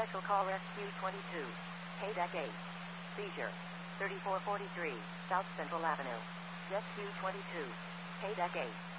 Special Call Rescue 22. Paydeck 8. Seizure. 3443 South Central Avenue. Jet 222. Paydeck 8.